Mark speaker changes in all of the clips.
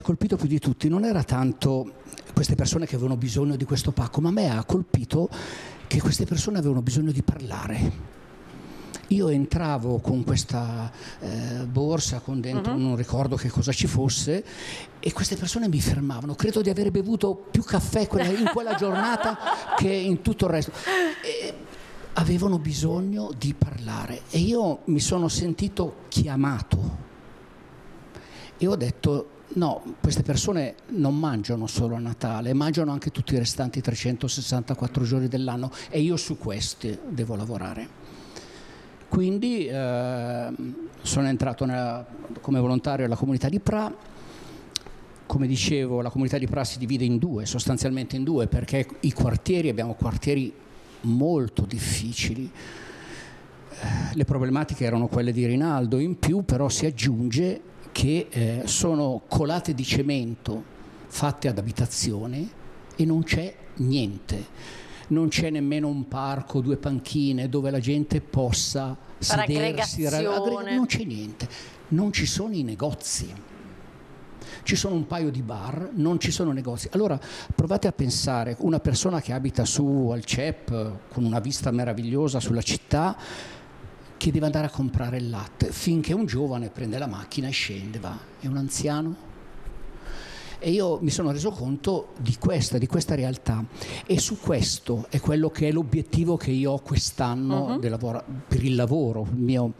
Speaker 1: Colpito più di tutti non era tanto queste persone che avevano bisogno di questo pacco, ma a me ha colpito che queste persone avevano bisogno di parlare. Io entravo con questa borsa con dentro, non ricordo che cosa ci fosse, e queste persone mi fermavano. Credo di aver bevuto più caffè in quella giornata che in tutto il resto. E avevano bisogno di parlare e io mi sono sentito chiamato e ho detto: no, queste persone non mangiano solo a Natale, mangiano anche tutti i restanti 364 giorni dell'anno e io su questi devo lavorare. Quindi sono entrato come volontario alla comunità di Pra. Come dicevo, la comunità di Pra si divide in due, sostanzialmente in due, perché abbiamo quartieri molto difficili. Le problematiche erano quelle di Rinaldo, in più però si aggiunge che sono colate di cemento fatte ad abitazione e non c'è niente. Non c'è nemmeno un parco, 2 panchine dove la gente possa sedersi. Non c'è niente. Non ci sono i negozi. Ci sono un paio di bar, non ci sono negozi. Allora provate a pensare, una persona che abita su al CEP con una vista meravigliosa sulla città, che deve andare a comprare il latte, finché un giovane prende la macchina e scende, va. È un anziano? E io mi sono reso conto di questa realtà, e su questo è quello che è l'obiettivo che io ho quest'anno per il lavoro mio.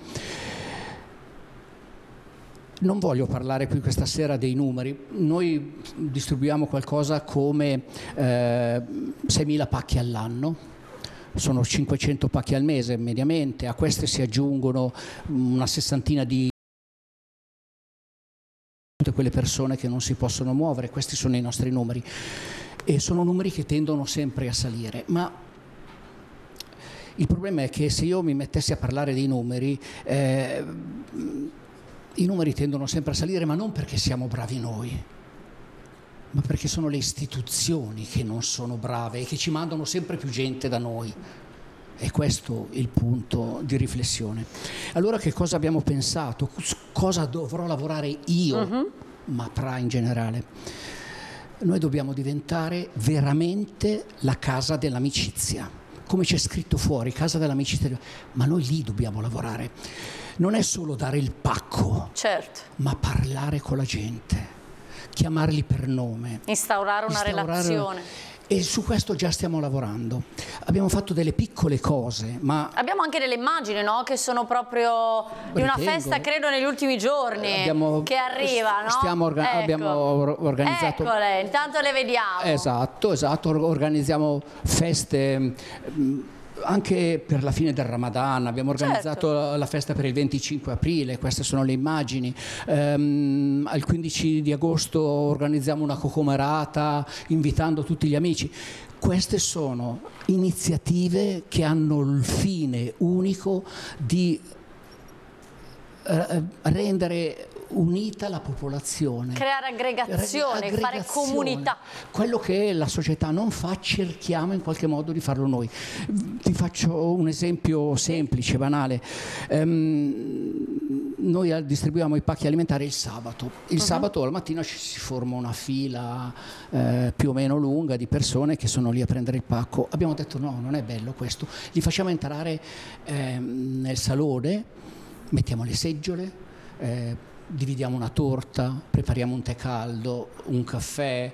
Speaker 1: Non voglio parlare qui questa sera dei numeri. Noi distribuiamo qualcosa come 6.000 pacchi all'anno. Sono 500 pacchi al mese mediamente, a queste si aggiungono una sessantina di tutte quelle persone che non si possono muovere. Questi sono i nostri numeri e sono numeri che tendono sempre a salire, ma il problema è che se io mi mettessi a parlare dei numeri, i numeri tendono sempre a salire, ma non perché siamo bravi noi, ma perché sono le istituzioni che non sono brave e che ci mandano sempre più gente da noi. E questo è il punto di riflessione. Allora che cosa abbiamo pensato? Cosa dovrò lavorare io, ma Pra in generale? Noi dobbiamo diventare veramente la casa dell'amicizia. Come c'è scritto fuori, casa dell'amicizia, ma noi lì dobbiamo lavorare. Non è solo dare il pacco,
Speaker 2: certo,
Speaker 1: ma parlare con la gente, chiamarli per nome.
Speaker 2: Instaurare una relazione.
Speaker 1: E su questo già stiamo lavorando. Abbiamo fatto delle piccole cose, ma...
Speaker 2: Abbiamo anche delle immagini, no? Che sono proprio di una festa, credo, negli ultimi giorni, che arriva, no?
Speaker 1: Abbiamo organizzato...
Speaker 2: Eccole, intanto le vediamo.
Speaker 1: Esatto, organizziamo feste... anche per la fine del Ramadan abbiamo organizzato la festa per il 25 aprile, queste sono le immagini. Al 15 di agosto organizziamo una cocomerata invitando tutti gli amici. Queste sono iniziative che hanno il fine unico di rendere unita la popolazione,
Speaker 2: creare aggregazione, fare comunità.
Speaker 1: Quello che la società non fa, cerchiamo in qualche modo di farlo noi. Ti faccio un esempio semplice, banale. Noi distribuiamo i pacchi alimentari il sabato. Il sabato alla mattina ci si forma una fila più o meno lunga di persone che sono lì a prendere il pacco. Abbiamo detto: no, non è bello questo. Li facciamo entrare nel salone, mettiamo le seggiole, dividiamo una torta, prepariamo un tè caldo, un caffè,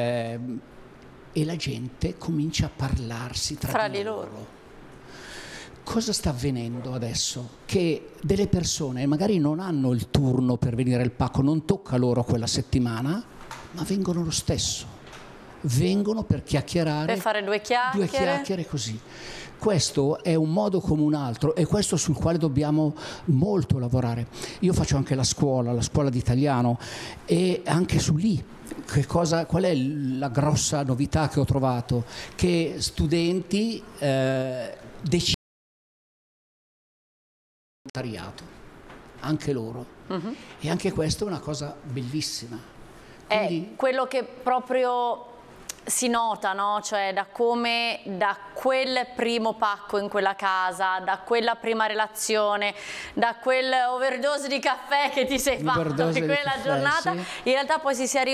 Speaker 1: e la gente comincia a parlarsi tra di loro. Cosa sta avvenendo adesso? Che delle persone magari non hanno il turno per venire al pacco, non tocca loro quella settimana, ma vengono lo stesso. Vengono per chiacchierare.
Speaker 2: Per fare due chiacchiere.
Speaker 1: Due chiacchiere così. Questo è un modo come un altro, e questo sul quale dobbiamo molto lavorare. Io faccio anche la scuola di italiano, e anche su lì qual è la grossa novità che ho trovato? Che studenti decidono volontariato, anche loro, e anche questa è una cosa bellissima.
Speaker 2: Quindi, è quello che proprio si nota, no? Cioè da quel primo pacco in quella casa, da quella prima relazione, da quel overdose di caffè che ti sei fatto in quella giornata, in realtà poi si sia